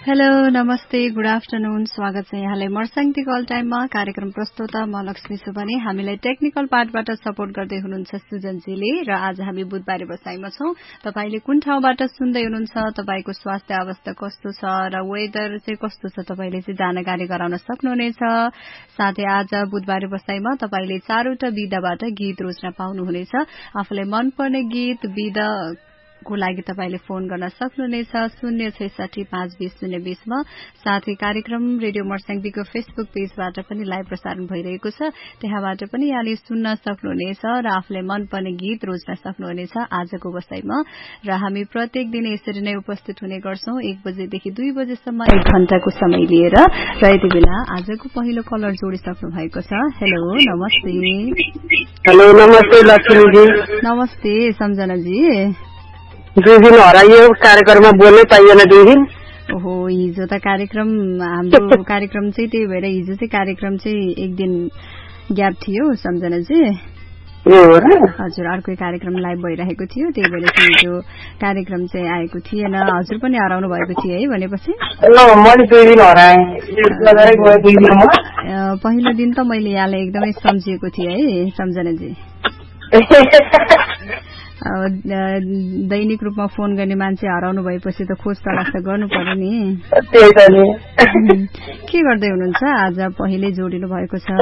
hello नमस्ते good afternoon स्वागत छ यहाँलाई मर्साङती कल टाइममा कार्यक्रम प्रस्तुता म लक्ष्मी सुबनी हामीलाई टेक्निकल पार्टबाट सपोर्ट गर्दै हुनुहुन्छ सुजनजीले र आज हामी बुधबारे बसाइमा छौं तपाईले कुन ठाउँबाट सुन्दै हुनुहुन्छ तपाईको स्वास्थ्य अवस्था कस्तो छ र वेदर चाहिँ कस्तो छ तपाईले चाहिँ जानकारी गराउन सक्नुहुनेछ साथै आज बुधबारे बसाइमा तपाईले चारवटा विधाबाट गीत रोज्न पाउनुहुनेछ आफूलाई मनपर्ने गीत विधा को लागि तपाईले फोन गर्न सक्नुहुनेछ 066522020 मा साथै कार्यक्रम रेडियो मर्साङदीको फेसबुक पेजबाट पनि लाइभ प्रसारण भइरहेको छ त्यहाँबाट पनि यहाँले सुन्न सक्नुहुनेछ र आफूलाई मनपर्ने गीत रोज्न सक्नुहुनेछ आजको बसाइमा र हामी प्रत्येक दिन यसरी नै उपस्थित हुने गर्छौं 1 बजेदेखि 2 बजेसम्म 1 घण्टाको समय लिएर र यति बेला आजको पहिलो कलर जोडिसक्नु भएको छ हेलो नमस्ते हेलो नमस्ते लक्ष्मीजी नमस्ते सम्झना जी 2 दिन हराइयो कार्यक्रममा बोल्नै पाइएन 2 दिन ओहो हिजो त कार्यक्रम हाम्रो कार्यक्रम चाहिँ त्यही भएर हिजो चाहिँ कार्यक्रम चाहिँ एक दिन ग्याप थियो सम्झना जी हजुर अर्को कार्यक्रम लाइभ भइरहेको थियो त्यही भएर हिजो कार्यक्रम चाहिँ आएको थिएन हजुर पनि हराउनु भएको थियो है भनेपछि मैले 2 दिन हराएँ पहिलो दिन त मैले यहाँलाई एकदमै सम्झिएको थिएँ है सम्झना जी दैनिक रूपमा फोन गर्ने मान्छे हराउनु भएपछि त खोज तलास त गर्नु पर्यो नि के गर्दै हुनुहुन्छ आज पहिले जोडिनु भएको छ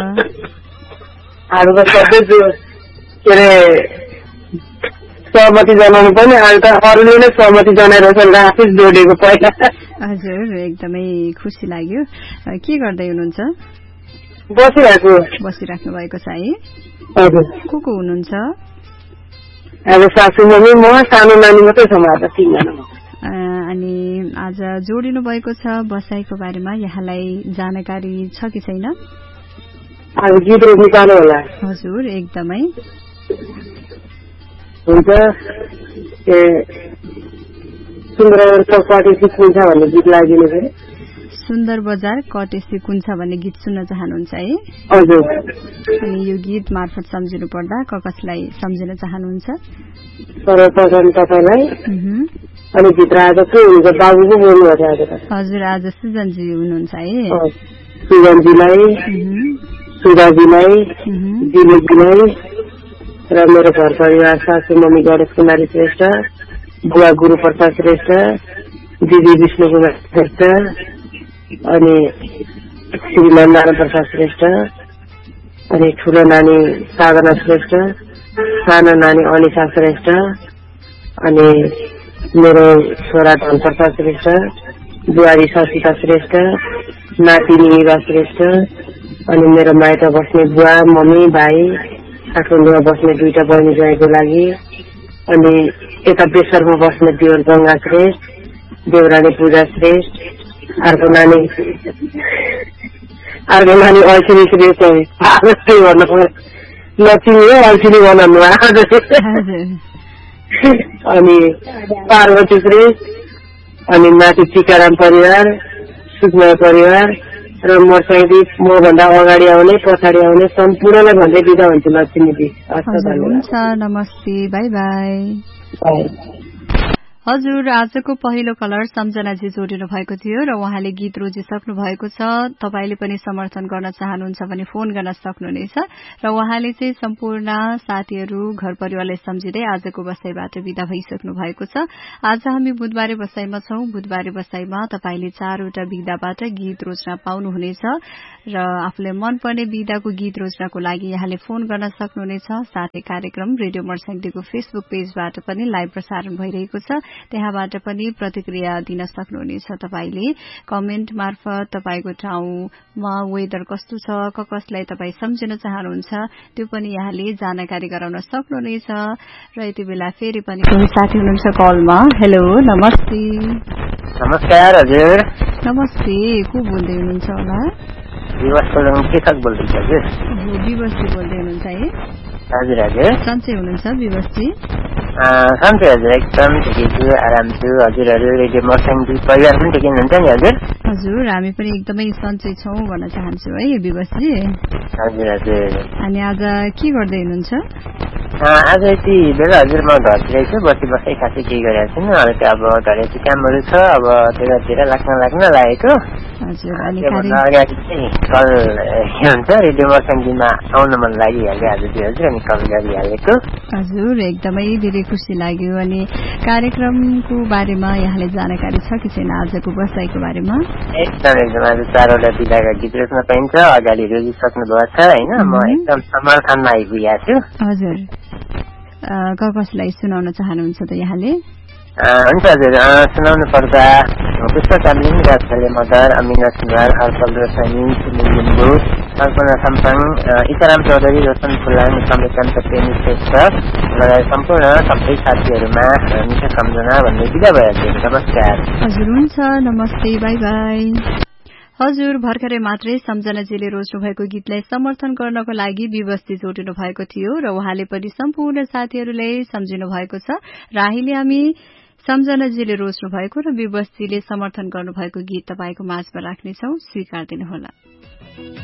सहमति जनाउनु पनि आज त अरूले नै सहमति जनाइरहेछन् आफै जोडेको पहिला हजुर एकदमै खुसी लाग्यो के गर्दै हुनुहुन्छ बसिराख्नु भएको छ है को हुनुहुन्छ अब सासू मम्मी म सानो नानी मात्रै छौँ आज 3 जना अनि आज जोडिनु भएको छ बसाइको बारेमा यहाँलाई जानकारी छ कि छैन आज गीत निकाल्नु होला हजुर एकदमै हुन्छ सुन्दर चौपाटी कुन छ भन्ने गीत लागिदिनु भयो सुन्दर बजार कटेसी कुन छ भन्ने गीत सुन्न चाहनुहुन्छ है हजुर अनि यो गीत मार्फत सम्झिनु पर्दा कसलाई सम्झिन चाहनुहुन्छ सर्वप्रथम तपाईलाई अनि भित्र आज के हुन्छ बाबुको बोल्नु भएको आज हजुर आज सुजनजी हुनुहुन्छ है सुजनजीलाई सुधाजीलाई दिलीपजीलाई र मेरो घर परिवार सासू मम्मी गणेश कुमारी श्रेष्ठ बुवा गुरुप्रसाद श्रेष्ठ दिदी विष्णु कुमार श्रेष्ठ अनि श्रीमान नारायण प्रसाद श्रेष्ठ अनि ठुलो नानी साधना श्रेष्ठ सानो नानी अनिशा श्रेष्ठ अनि मेरो छोरा धन प्रसाद श्रेष्ठ बुहारी ससिता श्रेष्ठ नातिनी इवा श्रेष्ठ अनि मेरो माइत बस्ने बुवा मम्मी भाइ काठमाडौँमा बस्ने 2टा बहिनी ज्वाइँको लागि अनि यता बेसरमा बस्ने देवर गंगा श्रेष्ठ देवरानी पूजा श्रेष्ठ अर्को नानी अल्छिनी श्रेष्ठ लक्ष्मी हो अल्छिनी बनाउनु अनि पार्वती श्रेष्ठ अनि माथि टिकाराम परिवार सुकमा परिवार र मर्साङदी मभन्दा अगाडि आउने पछाडि आउने सम्पूर्णलाई भन्दै बिदा हुन्छ लक्ष्मीजी हुन्छ नमस्ते बाई बाई हजुर आजको पहिलो कलर सम्झनाजी जोडिनु भएको थियो र उहाँले गीत रोजिसक्नु भएको छ तपाईले पनि समर्थन गर्न चाहनुहुन्छ भने फोन गर्न सक्नुहुनेछ र उहाँले चाहिँ सम्पूर्ण साथीहरू घर परिवारलाई सम्झिँदै आजको बसाइबाट बिदा भइसक्नु भएको छ आज हामी बुधबारे बसाइमा छौं बुधबारे बसाइमा तपाईले 4वटा विधाबाट गीत रोज्न पाउनुहुनेछ र आफूलाई मनपर्ने विधाको गीत रोज्नको लागि यहाँले फोन गर्न सक्नुहुनेछ साथै कार्यक्रम रेडियो मर्साङदीको फेसबुक पेजबाट पनि लाइभ प्रसारण भइरहेको छ त्यहाँबाट पनि प्रतिक्रिया दिन सक्नुहुनेछ तपाईले कमेन्ट मार्फत तपाईको ठाउँमा वेदर कस्तो छ कसलाई तपाई सम्झिन चाहनुहुन्छ त्यो पनि यहाँले जानकारी गराउन सक्नुहुनेछ र यति बेला फेरि पनि कोही साथी हुनुहुन्छ कलमा हेलो नमस्ते नमस्कार हजुर नमस्ते को बोल्दै हुनुहुन्छ होला विवश बोल्दै हजुर विवशजी बोल्दै हुनुहुन्छ है हजुर हजुर सन्चै हुनुहुन्छ विवशजी सन्चै हजुर एकदम ठिकै छु आराम छु हजुरहरू रेडियो मर्साङदी परिवार पनि ठिकै हुनुहुन्छ नि हजुर हजुर हामी पनि एकदमै सन्चै छौं भन्न चाहन्छु है विवशजी हजुर हजुर अनि आज के गर्दै हुनुहुन्छ आज यति बेला हजुर म घरतिरै छु बसी खासै केही गरेको छुइनँ अहिले अब घरेती कामहरू छ अब त्यतातिर लाग्न लागेको अगाडि चाहिँ कल के हुन्छ रेडियो मर्स्याङदीमा आउन मन लागिहाल्यो आज चाहिँ हजुर अनि कल गरिहालेको हजुर एकदमै धेरै खुसी लाग्यो अनि कार्यक्रमको बारेमा यहाँले जानकारी छ कि छैन आजको बसाइको बारेमा एकदम आज 4वटा विधाका गीत रोज्न पाइन्छ अगाडि रोजिसक्नु भएको छ होइन म एकदम समर्थनमा आइपुगेको छु हजुर कसलाई सुनाउन चाहनुहुन्छ त यहाँले हुन्छ हजुर सुनाउनु पर्दा पुष्प चामलिङ राजले मदर अमिना सुनवार हर्षल रोशनी सुनिल लिम्बू कल्पना सम्पङ इसाराम चौधरी रोशन फुलाङ समीकान्त प्रेमी श्रेष्ठ लगायत सम्पूर्ण सबै साथीहरूमा मिठो सम्झना भन्दै बिदा भइहाल्छु नमस्कार हजुर हुन्छ नमस्ते बाई बाई हजुर भर्खरै मात्रै सम्झनाजीले रोज्नु भएको गीतलाई समर्थन गर्नको लागि व्यवस्थित जोडिनु भएको थियो र उहाँले पनि सम्पूर्ण साथीहरूलाई सम्झिनु भएको छ र अहिले हामी सम्झनाजीले रोज्नु भएको र व्यवस्थितले समर्थन गर्नुभएको गीत तपाईको माझमा राख्नेछौं स्वीकार दिनुहोला